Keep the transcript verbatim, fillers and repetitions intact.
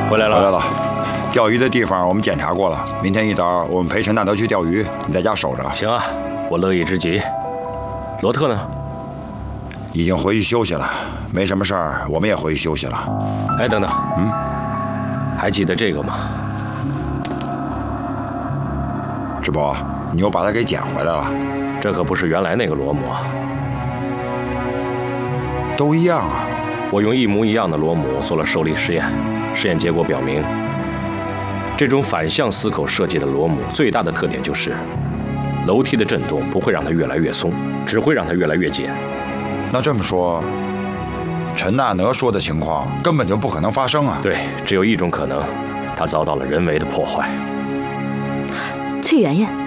回来了。 回来了。钓鱼的地方我们检查过了，明天一早我们陪陈大德去钓鱼，你在家守着。 行啊，我乐意之极。罗特呢？ 已经回去休息了，没什么事儿，我们也回去休息了。 哎，等等， 嗯， 还记得这个吗？ 志博，你又把它给捡回来了。 这可不是原来那个螺母啊， 都一样啊。 我用一模一样的螺母做了受力实验，实验结果表明，这种反向丝口设计的螺母最大的特点就是，楼梯的震动不会让它越来越松，只会让它越来越紧。 那这么说，陈大德说的情况根本就不可能发生啊。 对，只有一种可能，它遭到了人为的破坏。 崔媛媛。